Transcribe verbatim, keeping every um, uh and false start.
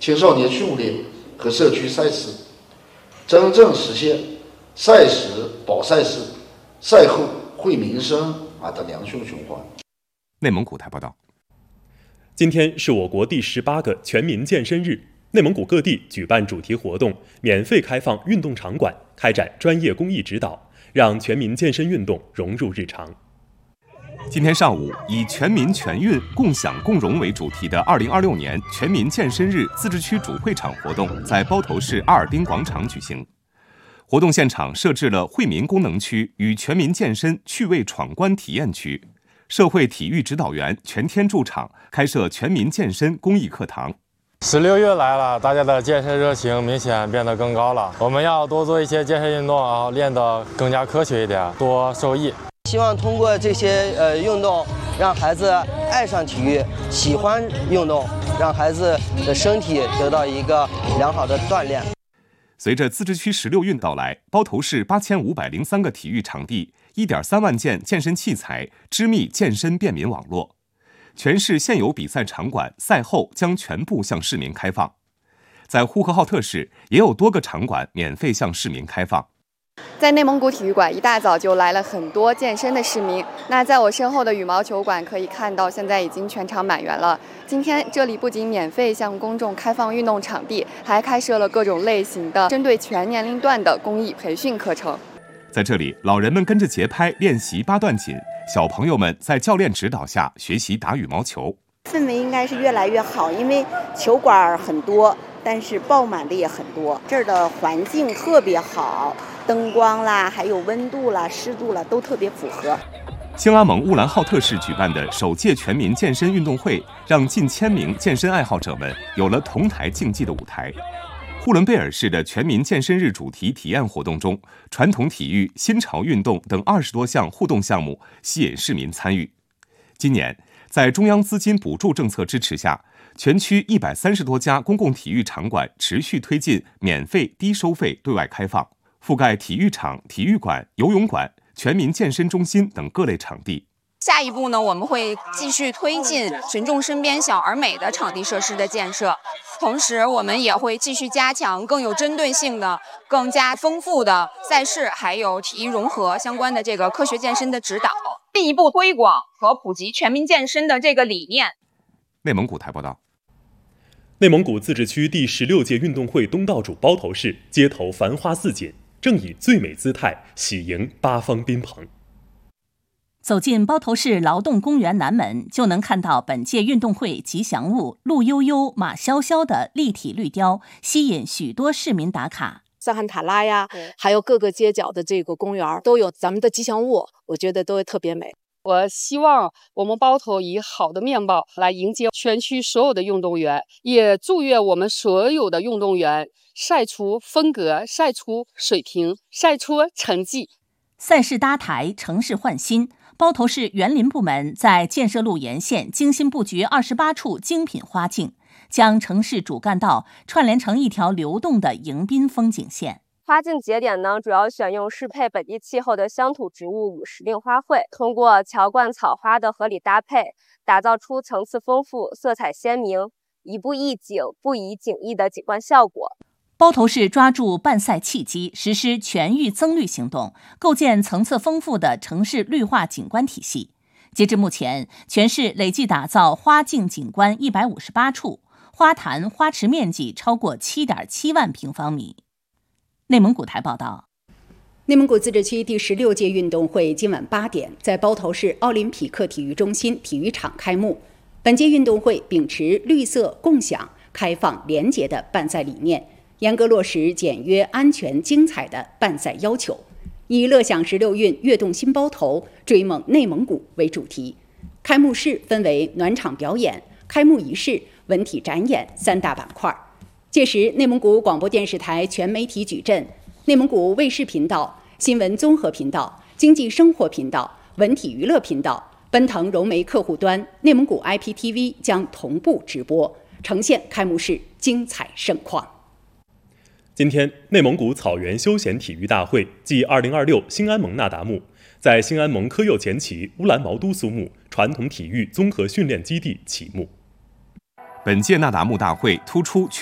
青少年训练和社区赛事，真正实现赛时保赛事、赛后惠民生啊的良性循环。 内蒙古台报道。 今天是我国第十八个全民健身日，内蒙古各地举办主题活动，免费开放运动场馆，开展专业公益指导，让全民健身运动融入日常。 今天上午，以全民全运、共享共荣为主题的二零二六年全民健身日自治区主会场活动在包头市阿尔滨广场举行。活动现场设置了惠民功能区与全民健身趣味闯关体验区，社会体育指导员全天驻场，开设全民健身公益课堂。 十六月来了，大家的健身热情明显变得更高了。我们要多做一些健身运动，然后练得更加科学一点，多受益。 希望通过这些呃运动，让孩子爱上体育，喜欢运动，让孩子的身体得到一个良好的锻炼。 随着自治区十六运到来，包头市八千五百零三个体育场地、一点三万件健身器材，织密健身便民网络。全市现有比赛场馆赛后将全部向市民开放。在呼和浩特市也有多个场馆免费向市民开放。 在内蒙古体育馆，一大早就来了很多健身的市民。那在我身后的羽毛球馆可以看到，现在已经全场满员了。今天这里不仅免费向公众开放运动场地，还开设了各种类型的针对全年龄段的公益培训课程。 在这里，老人们跟着节拍练习八段锦，小朋友们在教练指导下学习打羽毛球。 氛围应该是越来越好，因为球馆很多，但是爆满的也很多。这儿的环境特别好，灯光啦，还有温度啦、湿度啦，都特别符合。 兴阿盟乌兰浩特市举办的首届全民健身运动会，让近千名健身爱好者们有了同台竞技的舞台。呼伦贝尔市的全民健身日主题体验活动中，传统体育、新潮运动等二十多项互动项目吸引市民参与。今年，在中央资金补助政策支持下，全区一百三十多家公共体育场馆持续推进免费、低收费对外开放，覆盖体育场、体育馆、游泳馆、全民健身中心等各类场地。 下一步呢，我们会继续推进群众身边小而美的场地设施的建设，同时我们也会继续加强更有针对性的、更加丰富的赛事，还有体育融合相关的这个科学健身的指导，进一步推广和普及全民健身的这个理念。 内蒙古台报道。 内蒙古自治区第十六届运动会东道主包头市街头繁花似锦，正以最美姿态喜迎八方宾朋。 走进包头市劳动公园南门，就能看到本届运动会吉祥物鹿悠悠、马潇潇的立体绿雕，吸引许多市民打卡。 萨罕塔拉呀，还有各个街角的这个公园都有咱们的吉祥物，我觉得都特别美。 我希望我们包头以好的面貌来迎接全区所有的运动员，也祝愿我们所有的运动员赛出风格、赛出水平、赛出成绩。 赛事搭台，城市焕新。包头市园林部门在建设路沿线精心布局二十八处精品花径，将城市主干道串联成一条流动的迎宾风景线。 花径节点呢，主要选用适配本地气候的乡土植物五时令花卉，通过桥冠草花的合理搭配，打造出层次丰富、色彩鲜明、一步一景、不移景异的景观效果。 包头市抓住办赛契机，实施全域增绿行动，构建层次丰富的城市绿化景观体系。截至目前，全市累计打造花径景观一百五十八处，花坛、花池面积超过 七点七万平方米。内蒙古台报道。 内蒙古自治区第十六届运动会今晚八点在包头市奥林匹克体育中心体育场开幕。本届运动会秉持绿色、共享、开放、廉洁的办赛理念，严格落实简约、安全、精彩的办赛要求，以乐享十六运、跃动新包头、追梦内蒙古为主题。开幕式分为暖场表演、开幕仪式、文体展演三大板块。届时，内蒙古广播电视台全媒体矩阵、内蒙古卫视频道、新闻综合频道、经济生活频道、文体娱乐频道、奔腾融媒客户端、内蒙古 I P T V 将同步直播，呈现开幕式精彩盛况。 今天，内蒙古草原休闲体育大会暨二零二六兴安盟那达慕在兴安盟科右前旗乌兰毛都苏木传统体育综合训练基地启幕。 本届那达慕大会突出全